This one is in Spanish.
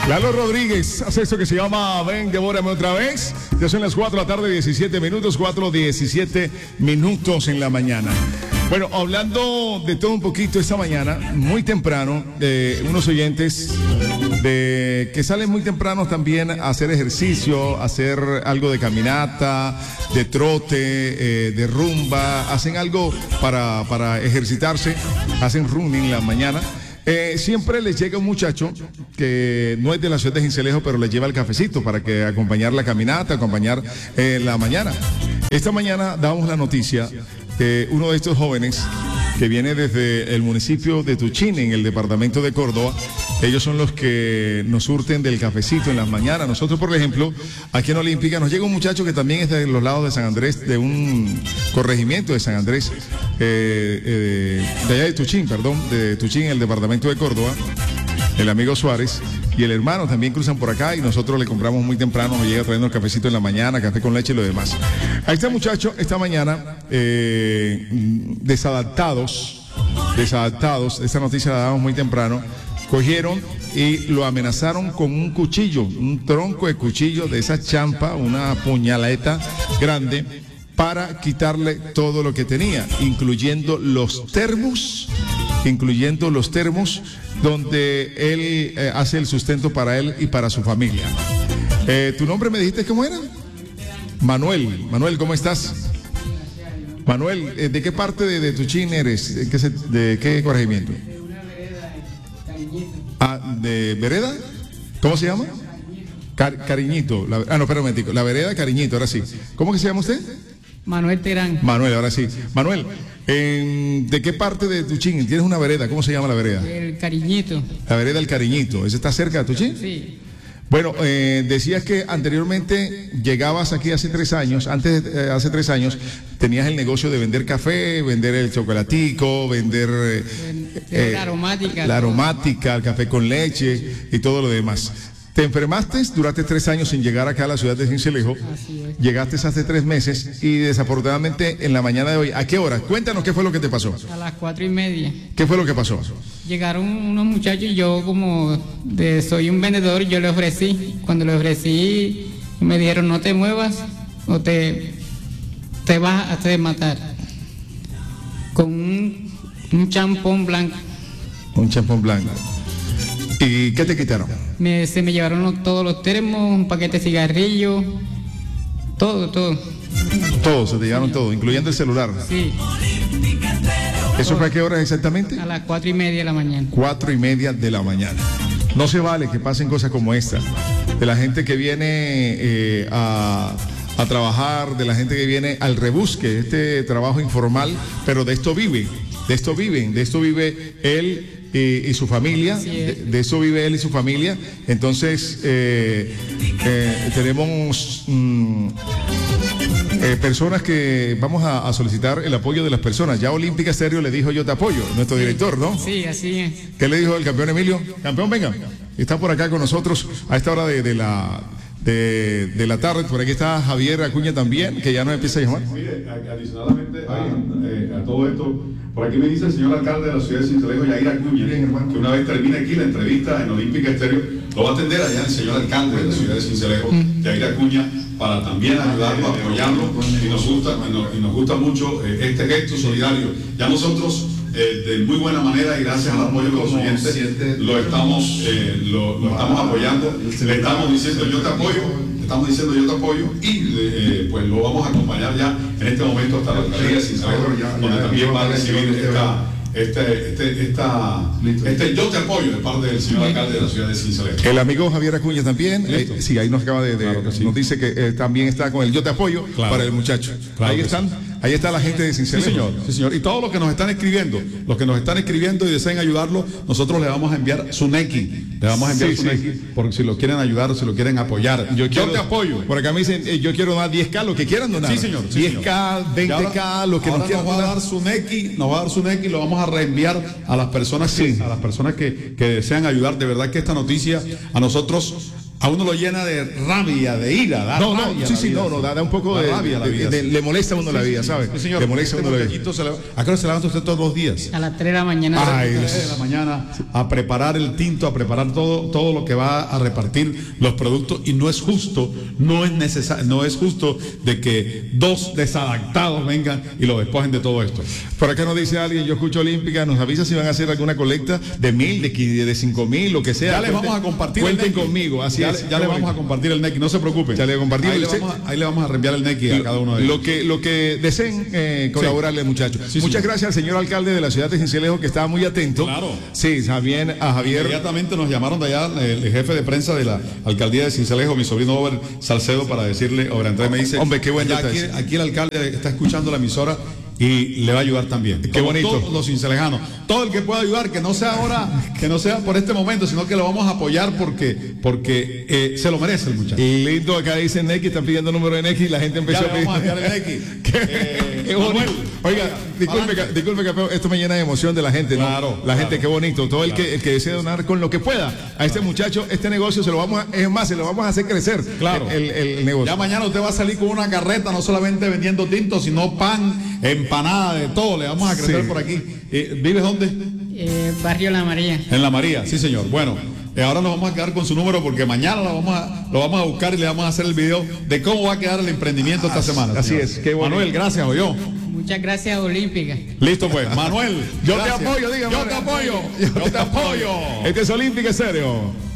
Lalo Rodríguez hace esto que se llama Ven, devórame otra vez. Ya son las 4 de la tarde, 17 minutos, 4:17 en la mañana. Bueno, hablando de todo un poquito esta mañana, muy temprano, unos oyentes que salen muy temprano también a hacer ejercicio, a hacer algo de caminata, de trote, de rumba, hacen algo para ejercitarse, hacen running en la mañana. Siempre les llega un muchacho que no es de la ciudad de Sincelejo, pero les lleva el cafecito para que acompañar la caminata, acompañar la mañana. Esta mañana damos la noticia que uno de estos jóvenes que viene desde el municipio de Tuchín, en el departamento de Córdoba, ellos son los que nos surten del cafecito en las mañanas. Nosotros, por ejemplo, aquí en Olímpica nos llega un muchacho que también es de los lados de San Andrés, de un corregimiento de San Andrés, de allá de Tuchín, de Tuchín, en el departamento de Córdoba, el amigo Suárez. Y el hermano también cruzan por acá y nosotros le compramos muy temprano, nos llega trayendo el cafecito en la mañana, café con leche y lo demás. A este muchacho esta mañana, desadaptados, esta noticia la damos muy temprano, cogieron y lo amenazaron con un cuchillo, un tronco de cuchillo de esa champa, una puñaleta grande, para quitarle todo lo que tenía, incluyendo los termos, donde él hace el sustento para él y para su familia. ¿Tu nombre me dijiste cómo era? Manuel. Manuel, ¿cómo estás? Manuel, ¿de qué parte de Tuchín eres? ¿De qué corregimiento? De una vereda, Cariñito. Ah, ¿de vereda? ¿Cómo se llama? Cariñito. No, espera un momentico. La vereda Cariñito, ahora sí. ¿Cómo que se llama usted? Manuel Terán. Manuel, ahora sí. Manuel, ¿de qué parte de Tuchín? ¿Tienes una vereda? ¿Cómo se llama la vereda? El Cariñito. La vereda del Cariñito. ¿Esa está cerca de Tuchín? Sí. Bueno, decías que anteriormente llegabas aquí hace 3 años, hace 3 años, tenías el negocio de vender café, vender el chocolatico, vender la aromática, el café con leche y todo lo demás. Te enfermaste, duraste 3 años sin llegar acá a la ciudad de Sincelejo. Así es. Llegaste hace 3 meses y desafortunadamente en la mañana de hoy, ¿a qué hora? Cuéntanos qué fue lo que te pasó. A las 4:30. ¿Qué fue lo que pasó? Llegaron unos muchachos y yo soy un vendedor, yo le ofrecí. Cuando le ofrecí, me dijeron no te muevas o te vas a hacer matar. Con un champón blanco. Un champón blanco. ¿Y qué te quitaron? Se me llevaron todos los termos, un paquete de cigarrillos, todo. Todo, se te llevaron todo, incluyendo el celular. Sí. ¿Eso fue a qué hora exactamente? A las 4:30 de la mañana. 4:30 de la mañana. No se vale que pasen cosas como esta. De la gente que viene a trabajar, de la gente que viene al rebusque, este trabajo informal, pero de esto vive él y su familia, de eso vive él y su familia. Entonces tenemos personas que vamos a solicitar el apoyo de las personas. Ya Olímpica Estéreo le dijo yo te apoyo, nuestro director, ¿no? Sí, así es. ¿Qué le dijo el campeón Emilio? Campeón, venga, está por acá con nosotros a esta hora de la tarde. Por aquí está Javier Acuña también, que ya nos empieza a llamar. Mire, adicionalmente a todo esto, por aquí me dice el señor alcalde de la ciudad de Sincelejo, Yair Acuña, que una vez termine aquí la entrevista en Olímpica Estéreo, lo va a atender allá el señor alcalde de la ciudad de Sincelejo, Yair Acuña, para también ayudarlo, apoyarlo, y nos gusta mucho este gesto solidario. Ya nosotros, de muy buena manera y gracias al apoyo de los oyentes, lo estamos apoyando, le estamos diciendo yo te apoyo, y pues lo vamos a acompañar ya en este momento hasta la alcaldía de Sincelejo, donde también va a recibir yo te apoyo de parte del señor alcalde de la ciudad de Sincelejo. El amigo Javier Acuña también, sí, ahí nos acaba Claro sí. nos dice que también está con el yo te apoyo, claro, para el muchacho. Claro, ahí está la gente de Sincelejo. Sí, señor. Y todos los que nos están escribiendo, y deseen ayudarlo, nosotros le vamos a enviar su NECI. Porque si lo quieren ayudar, si lo quieren apoyar. Yo te apoyo. Por acá me dicen, yo quiero donar 10K, lo que quieran donar. Sí, señor. 10K, 20K, lo que nos quieran donar. Nos va a dar su NECI, lo vamos a reenviar a las personas que desean ayudar. De verdad que esta noticia a nosotros a uno lo llena de rabia, de ira. Da un poco de rabia a la vida. Le molesta a uno la vida, ¿sabes? Sí, señor. Le molesta a uno la vida. ¿A qué hora se levanta usted todos los días? A las 3 de la mañana. A las 3 de la mañana a preparar el tinto, a preparar todo lo que va a repartir los productos, y no es justo, no es justo de que dos desadaptados vengan y lo despojen de todo esto. Por acá nos dice alguien, yo escucho Olímpica, nos avisa si van a hacer alguna colecta de 1.000, de 5.000, lo que sea. Ya les vamos a compartir. Cuenten conmigo, así es. Ya le vamos a compartir el NECI, no se preocupen. Ya le compartimos. Ahí le vamos a reenviar el NECI a cada uno de ellos. Lo que deseen colaborarle, muchachos. Sí, muchas señor. gracias al señor alcalde de la ciudad de Cincelejo, que estaba muy atento. Claro. Sí, a Javier. Inmediatamente nos llamaron de allá el jefe de prensa de la alcaldía de Cincelejo, mi sobrino Ober Salcedo, para decirle, Andrés me dice, hombre, qué bueno. Aquí el alcalde está escuchando la emisora y le va a ayudar también. Qué bonito. Todos los cincelejanos, todo el que pueda ayudar, que no sea ahora, que no sea por este momento, sino que lo vamos a apoyar porque se lo merece el muchacho. Lindo, acá dicen Neki, están pidiendo número de Neki y la gente empezó Ya a pedir. vamos a enviar el Neki. Qué bonito. Oiga, disculpe, campeón, esto me llena de emoción de la gente, ¿no? Claro, la gente, qué bonito. Todo el que desee donar con lo que pueda a este muchacho, este negocio se lo vamos a hacer crecer. Claro. El negocio. Ya mañana usted va a salir con una carreta, no solamente vendiendo tinto, sino pan, empanada, de todo. Le vamos a crecer por aquí. ¿Vives dónde? Barrio La María. En La María, sí, señor. Bueno, ahora nos vamos a quedar con su número porque mañana lo vamos a buscar y le vamos a hacer el video de cómo va a quedar el emprendimiento esta semana. Así señor. es. Qué bonito. Manuel, gracias, oyó. Muchas gracias, Olímpica. Listo, pues. Manuel, Yo gracias. te apoyo, dígame. Yo te apoyo. Este es Olímpica, serio.